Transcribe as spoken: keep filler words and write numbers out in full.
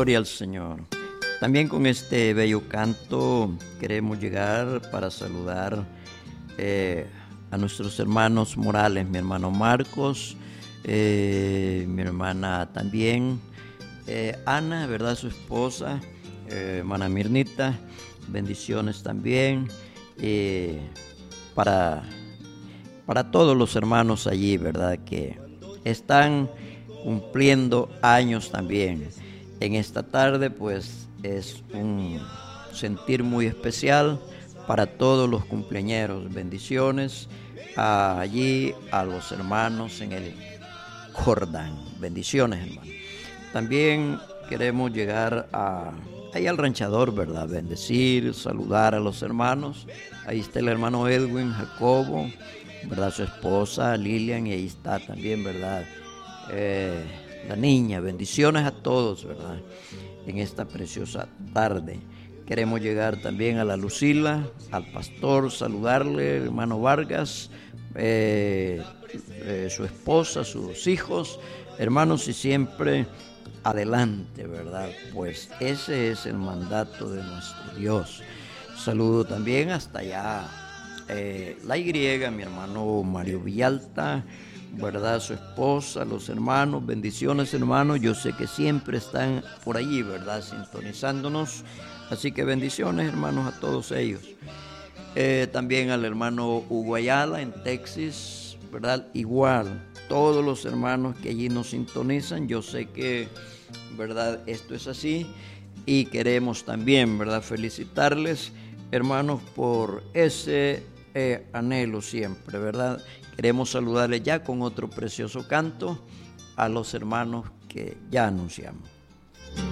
Gloria al Señor. También con este bello canto queremos llegar para saludar eh, a nuestros hermanos Morales, mi hermano Marcos, eh, mi hermana también, eh, Ana, ¿verdad? Su esposa, eh, hermana Mirnita, bendiciones también, eh, para, para todos los hermanos allí, ¿verdad? Que están cumpliendo años también. En esta tarde, pues, es un sentir muy especial para todos los cumpleañeros. Bendiciones a allí a los hermanos en el Jordán. Bendiciones, hermano. También queremos llegar a ahí al ranchador, ¿verdad? Bendecir, saludar a los hermanos. Ahí está el hermano Edwin, Jacobo, ¿verdad? Su esposa Lilian, y ahí está también, ¿verdad? Eh, la niña. Bendiciones a todos, ¿verdad? En esta preciosa tarde. Queremos llegar también a la Lucila, al pastor, saludarle, hermano Vargas, eh, eh, su esposa, sus hijos, hermanos, y siempre adelante, ¿verdad? Pues ese es el mandato de nuestro Dios. Saludo también hasta allá, eh, la Y, mi hermano Mario Villalta, ¿verdad? Su esposa, los hermanos, bendiciones, hermanos. Yo sé que siempre están por allí, ¿verdad? Sintonizándonos. Así que bendiciones, hermanos, a todos ellos. Eh, también al hermano Hugo Ayala en Texas, ¿verdad? Igual, todos los hermanos que allí nos sintonizan. Yo sé que, ¿verdad? Esto es así. Y queremos también, ¿verdad? Felicitarles, hermanos, por ese eh, anhelo siempre, ¿verdad? Queremos saludarles ya con otro precioso canto a los hermanos que ya anunciamos.